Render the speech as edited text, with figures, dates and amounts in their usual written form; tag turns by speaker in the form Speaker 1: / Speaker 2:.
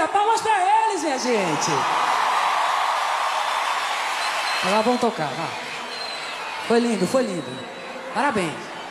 Speaker 1: Olha, palmas pra eles, minha gente. Agora vamos tocar, vai. Foi lindo, foi lindo. Parabéns.